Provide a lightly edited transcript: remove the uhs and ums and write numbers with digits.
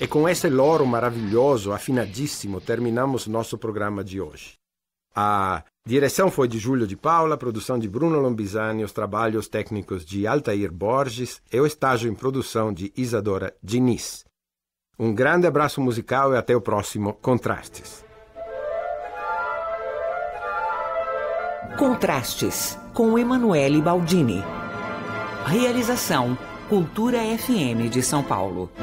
E com esse loro maravilhoso, afinadíssimo, terminamos nosso programa de hoje. A direção foi de Júlio de Paula, a produção de Bruno Lombisani, os trabalhos técnicos de Altair Borges e o estágio em produção de Isadora Diniz. Um grande abraço musical e até o próximo Contrastes. Contrastes, com Emanuele Baldini. Realização Cultura FM de São Paulo.